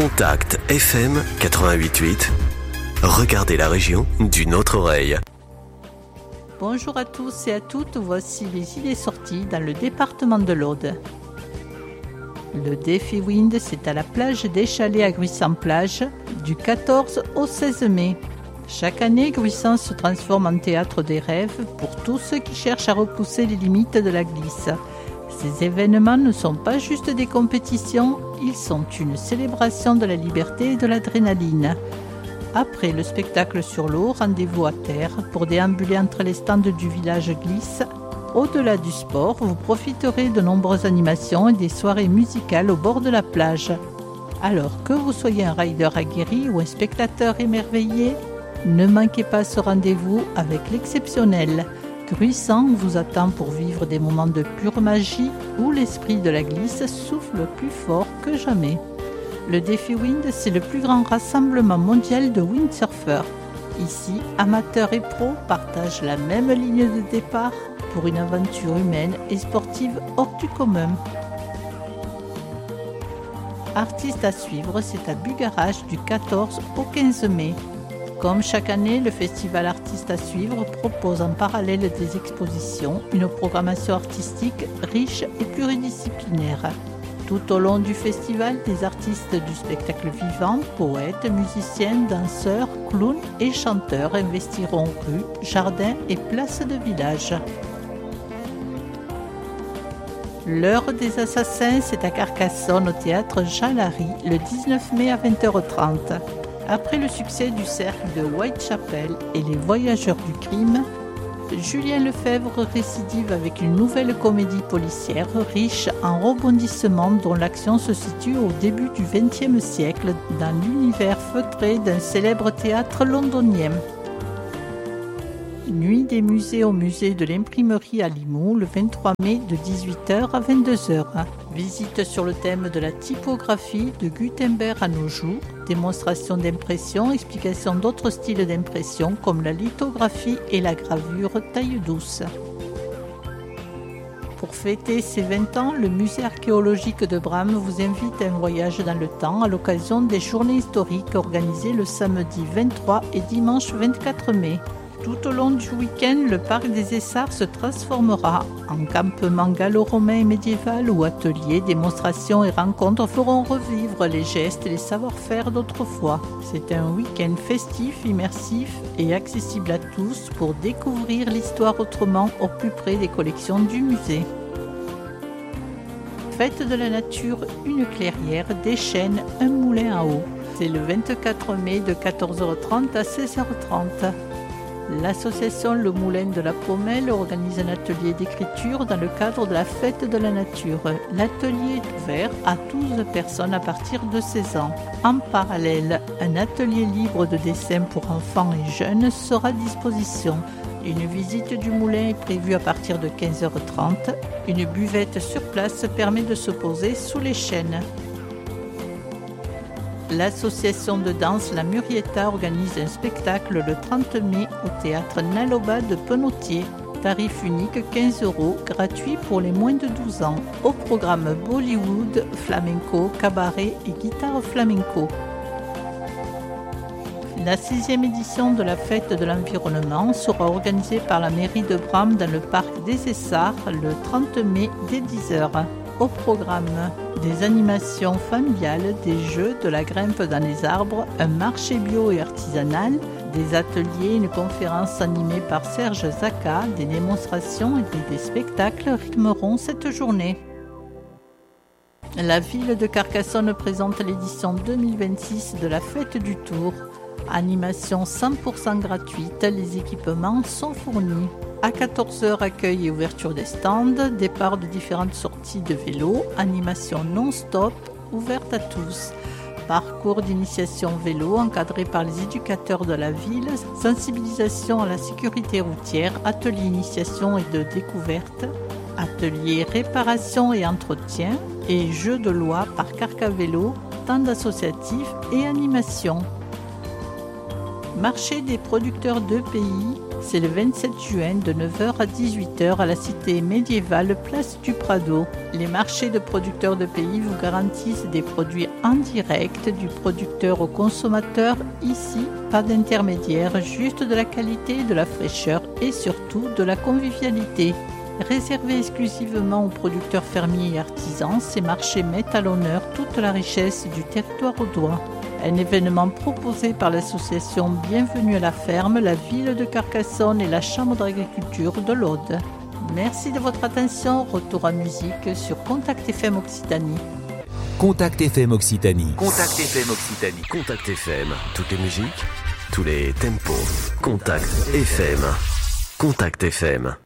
Contact FM 88.8. Regardez la région d'une autre oreille. Bonjour à tous et à toutes, voici les idées sorties dans le département de l'Aude. Le défi Wind, c'est à la plage des Chalets à Gruissant-Plage du 14 au 16 mai. Chaque année, Gruissant se transforme en théâtre des rêves pour tous ceux qui cherchent à repousser les limites de la glisse. Ces événements ne sont pas juste des compétitions, ils sont une célébration de la liberté et de l'adrénaline. Après le spectacle sur l'eau, rendez-vous à terre pour déambuler entre les stands du village glisse. Au-delà du sport, vous profiterez de nombreuses animations et des soirées musicales au bord de la plage. Alors que vous soyez un rider aguerri ou un spectateur émerveillé, ne manquez pas ce rendez-vous avec l'exceptionnel. Gruissant vous attend pour vivre des moments de pure magie où l'esprit de la glisse souffle plus fort que jamais. Le défi Wind, c'est le plus grand rassemblement mondial de windsurfers. Ici, amateurs et pros partagent la même ligne de départ pour une aventure humaine et sportive hors du commun. Artistes à suivre, c'est à Bugarach du 14 au 15 mai. Comme chaque année, le festival Artistes à suivre propose en parallèle des expositions, une programmation artistique riche et pluridisciplinaire. Tout au long du festival, des artistes du spectacle vivant, poètes, musiciens, danseurs, clowns et chanteurs investiront rues, jardins et places de village. L'heure des assassins, c'est à Carcassonne au théâtre Jean Larry le 19 mai à 20h30. Après le succès du cercle de Whitechapel et les voyageurs du crime, Julien Lefebvre récidive avec une nouvelle comédie policière riche en rebondissements dont l'action se situe au début du XXe siècle dans l'univers feutré d'un célèbre théâtre londonien. Nuit des musées au musée de l'imprimerie à Limoux le 23 mai de 18h à 22h. Visite sur le thème de la typographie de Gutenberg à nos jours, démonstration d'impression, explication d'autres styles d'impression comme la lithographie et la gravure taille douce. Pour fêter ses 20 ans, le musée archéologique de Bram vous invite à un voyage dans le temps à l'occasion des journées historiques organisées le samedi 23 et dimanche 24 mai. Tout au long du week-end, le parc des Essarts se transformera en campement gallo-romain et médiéval où ateliers, démonstrations et rencontres feront revivre les gestes et les savoir-faire d'autrefois. C'est un week-end festif, immersif et accessible à tous pour découvrir l'histoire autrement au plus près des collections du musée. Fête de la nature, une clairière, des chênes, un moulin à eau. C'est le 24 mai de 14h30 à 16h30. L'association Le Moulin de la Paumelle organise un atelier d'écriture dans le cadre de la fête de la nature. L'atelier est ouvert à 12 personnes à partir de 16 ans. En parallèle, un atelier libre de dessin pour enfants et jeunes sera à disposition. Une visite du moulin est prévue à partir de 15h30. Une buvette sur place permet de se poser sous les chênes. L'association de danse La Murietta organise un spectacle le 30 mai au théâtre Naloba de Penautier. Tarif unique 15 €, gratuit pour les moins de 12 ans. Au programme Bollywood, flamenco, cabaret et guitare flamenco. La 6e édition de la fête de l'environnement sera organisée par la mairie de Bram dans le parc des Essarts le 30 mai dès 10h. Au programme, des animations familiales, des jeux, de la grimpe dans les arbres, un marché bio et artisanal, des ateliers, une conférence animée par Serge Zaka, des démonstrations et des spectacles rythmeront cette journée. La ville de Carcassonne présente l'édition 2026 de la Fête du Tour. Animation 100% gratuite, les équipements sont fournis. À 14h, accueil et ouverture des stands, départ de différentes sorties de vélo, animation non-stop, ouverte à tous. Parcours d'initiation vélo encadré par les éducateurs de la ville, sensibilisation à la sécurité routière, atelier initiation et de découverte, atelier réparation et entretien et jeux de loi par Carcavélo, stand associatif et animation. Marché des producteurs de pays, c'est le 27 juin de 9h à 18h à la cité médiévale Place du Prado. Les marchés de producteurs de pays vous garantissent des produits en direct du producteur au consommateur. Ici, pas d'intermédiaire, juste de la qualité, de la fraîcheur et surtout de la convivialité. Réservé exclusivement aux producteurs fermiers et artisans, ces marchés mettent à l'honneur toute la richesse du territoire audois. Un événement proposé par l'association Bienvenue à la ferme, la ville de Carcassonne et la Chambre d'agriculture de l'Aude. Merci de votre attention. Retour à musique sur Contact FM Occitanie. Contact FM Occitanie. Contact FM Occitanie. Contact FM. Toutes les musiques, tous les tempos. Contact FM. Contact FM.